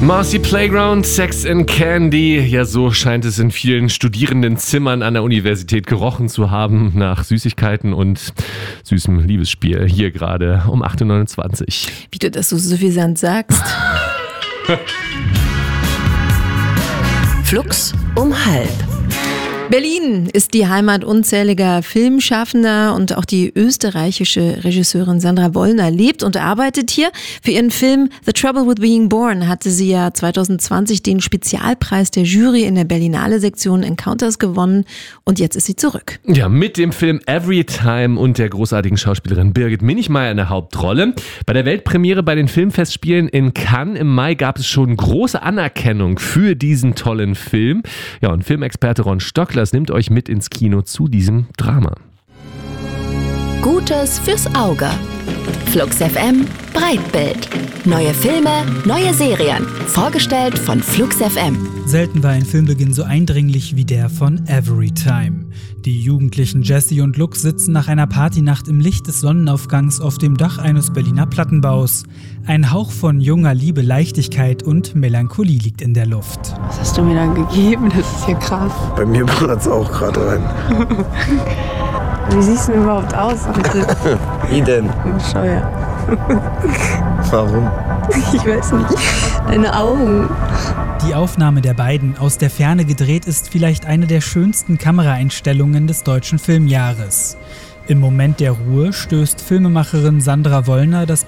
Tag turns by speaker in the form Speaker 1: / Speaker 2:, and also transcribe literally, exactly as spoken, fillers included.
Speaker 1: Marcy Playground, Sex and Candy. Ja, so scheint es in vielen Studierendenzimmern an der Universität gerochen zu haben nach Süßigkeiten und süßem Liebesspiel. Hier gerade um acht Uhr neunundzwanzig.
Speaker 2: Wie du das so suffisant sagst.
Speaker 3: Flux um halb.
Speaker 2: Berlin ist die Heimat unzähliger Filmschaffender und auch die österreichische Regisseurin Sandra Wollner lebt und arbeitet hier. Für ihren Film The Trouble with Being Born hatte sie ja zwanzig zwanzig den Spezialpreis der Jury in der Berlinale-Sektion Encounters gewonnen und jetzt ist sie zurück.
Speaker 1: Ja, mit dem Film Every Time und der großartigen Schauspielerin Birgit Minichmayr in der Hauptrolle. Bei der Weltpremiere bei den Filmfestspielen in Cannes im Mai gab es schon große Anerkennung für diesen tollen Film. Ja, und Filmexperte Ron Stockler nimmt euch mit ins Kino zu diesem Drama.
Speaker 3: Gutes fürs Auge. Flux F M Breitbild. Neue Filme, neue Serien. Vorgestellt von Flux F M.
Speaker 4: Selten war ein Filmbeginn so eindringlich wie der von Every Time. Die jugendlichen Jesse und Luke sitzen nach einer Partynacht im Licht des Sonnenaufgangs auf dem Dach eines Berliner Plattenbaus. Ein Hauch von junger Liebe, Leichtigkeit und Melancholie liegt in der Luft.
Speaker 5: Was hast du mir dann gegeben? Das ist ja krass.
Speaker 6: Bei mir ballert es auch gerade rein.
Speaker 5: Wie siehst du denn überhaupt aus?
Speaker 6: Wie denn?
Speaker 5: Bescheuert.
Speaker 6: Warum?
Speaker 5: Ich weiß nicht. Deine Augen.
Speaker 4: Die Aufnahme der beiden aus der Ferne gedreht ist vielleicht eine der schönsten Kameraeinstellungen des deutschen Filmjahres. Im Moment der Ruhe stößt Filmemacherin Sandra Wollner das